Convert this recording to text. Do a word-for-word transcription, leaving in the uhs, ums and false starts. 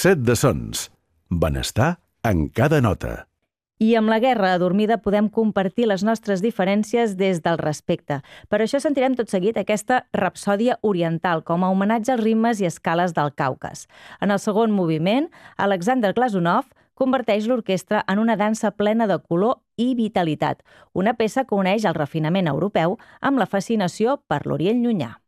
Set de sons. Benestar en cada nota. I amb la guerra adormida podem compartir les nostres diferències des del respecte. Per això sentirem tot seguit aquesta rapsòdia oriental com a homenatge als ritmes i escales del Caucas. En el segon moviment, Alexander Glazunov converteix l'orquestra en una dansa plena de color i vitalitat, una peça que uneix el refinament europeu amb la fascinació per l'Orient Llunyà.